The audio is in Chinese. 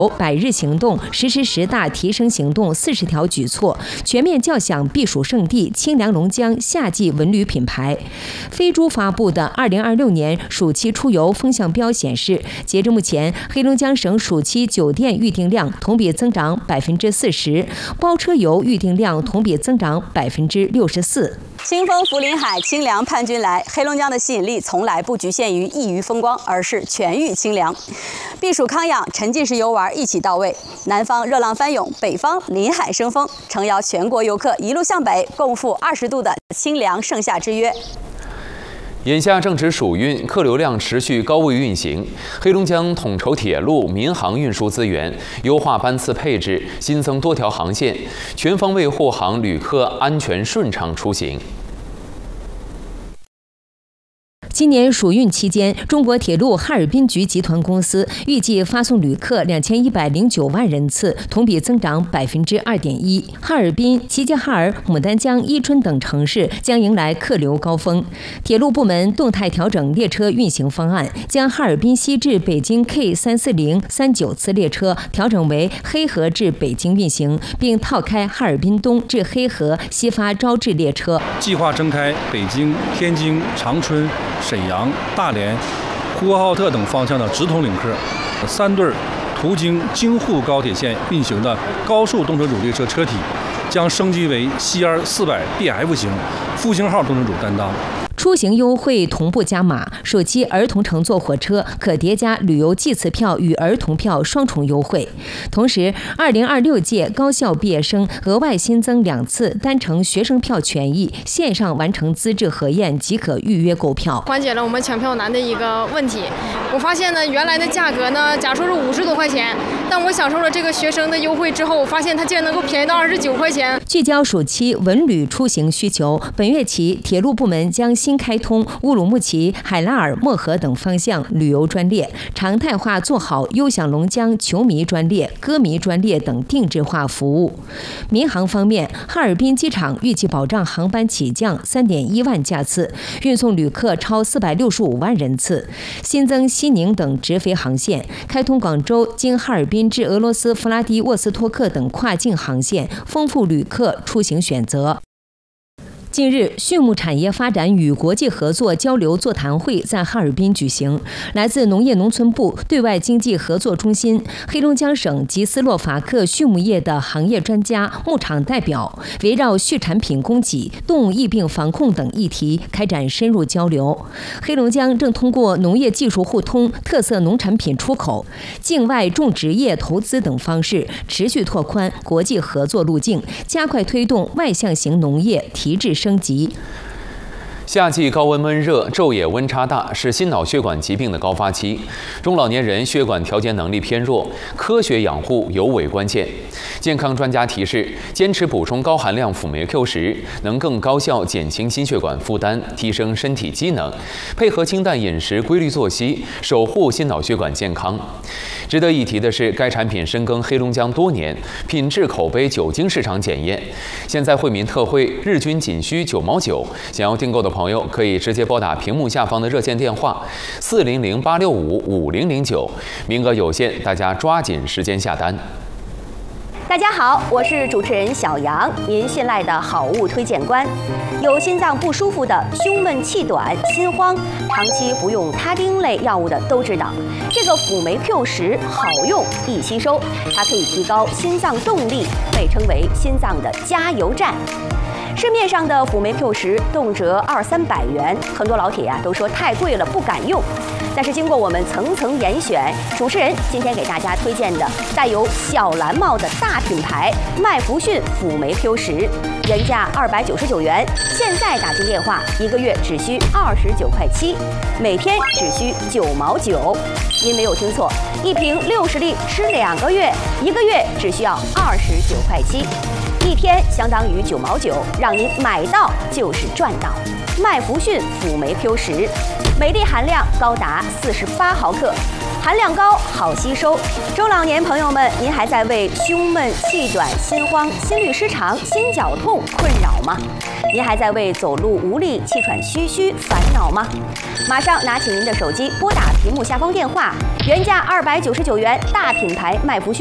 100日行动实施10大提升行动40条举措，全面叫响避暑胜地清凉龙江夏季文旅品牌。飞猪发布的2026年暑期出游风向标显示，截至目前，黑龙江省暑期酒店预订量同比增长40%，包车游预订量同比增长64%。 清风拂林海，清凉盼君来。黑龙江的吸引力从来不局限于异域风光，而是全域清凉。避暑康养、沉浸式游玩一起到位。南方热浪翻涌，北方临海生风，诚邀全国游客一路向北，共赴20度的清凉盛夏之约。 眼下正值暑运，客流量持续高位运行。黑龙江统筹铁路、民航运输资源，优化班次配置，新增多条航线，全方位护航旅客安全顺畅出行。 今年暑运期间，中国铁路哈尔滨局集团公司预计发送旅客2109万人次，同比增长2.1%。哈尔滨、齐齐哈尔、牡丹江、伊春等城市将迎来客流高峰。铁路部门动态调整列车运行方案，将哈尔滨西至北京 K340、39次列车调整为黑河至北京运行，并套开哈尔滨东至黑河西发招致列车。 计划征开北京、天津、长春、沈阳、大连、呼和浩特等方向的直通领客，3对途经京沪高铁线运行的高速动车组列车车体将升级为CR400BF 型复兴号动车组担当。 出行优惠同步加码，暑期儿童乘坐火车可叠加旅游季次票与儿童票双重优惠。同时，2026届高校毕业生额外新增2次单程学生票权益，线上完成资质核验即可预约购票， 缓解了我们抢票难的一个问题。我发现呢，原来的价格呢，假如说是50多块钱，但我享受了这个学生的优惠之后，我发现它竟然能够便宜到29块钱。 聚焦暑期文旅出行需求，本月起，铁路部门将新开通乌鲁木齐、海拉尔、漠河等方向旅游专列，常态化做好优享龙江球迷专列、歌迷专列等定制化服务。民航方面，哈尔滨机场预计保障航班起降3.1万架次，运送旅客超465万人次，新增西宁等直飞航线，开通广州经哈尔滨至俄罗斯弗拉迪沃斯托克等跨境航线，丰富旅客出行选择。近日，畜牧产业发展与国际合作交流座谈会在哈尔滨举行。来自农业农村部对外经济合作中心、黑龙江省及斯洛伐克畜牧业的行业专家、牧场代表，围绕畜产品供给、动物疫病防控等议题开展深入交流。黑龙江正通过农业技术互通、特色农产品出口、境外种植业投资等方式，持续拓宽国际合作路径，加快推动外向型农业提质升级。 夏季高温闷热，昼夜温差大，是心脑血管疾病的高发期。中老年人血管调节能力偏弱，科学养护尤为关键。健康专家提示，坚持补充高含量辅酶 Q 十，能更高效减轻心血管负担，提升身体机能。配合清淡饮食、规律作息，守护心脑血管健康。值得一提的是，该产品深耕黑龙江多年，品质口碑久经市场检验。现在惠民特惠，日均仅需9毛9。想要订购的朋友可以直接拨打屏幕下方的热线电话400-865-5009，名额有限，大家抓紧时间下单。 大家好，我是主持人小杨，您信赖的好物推荐官。有心脏不舒服的、胸闷气短、心慌，长期服用他汀类药物的都知道，这个辅酶 Q10好用易吸收，它可以提高心脏动力，被称为心脏的加油站。市面上的辅酶 Q10动辄200-300元，很多老铁都说太贵了，不敢用。但是经过我们层层严选，主持人今天给大家推荐的带有小蓝帽的大品牌麦弗逊辅酶 Q10，原价299元，现在打进电话1个月只需29块7，每天只需9毛9。您没有听错，一瓶60粒吃2个月，1个月只需要29块7。一天相当于9毛9，让您买到就是赚到。麦弗逊辅酶 Q10，镁粒含量高达48毫克， 含量高，好吸收。中老年朋友们，您还在为胸闷、气短、心慌、心律失常、心绞痛困扰吗？您还在为走路无力、气喘吁吁烦恼吗？马上拿起您的手机，拨打屏幕下方电话，原价299元，大品牌麦弗逊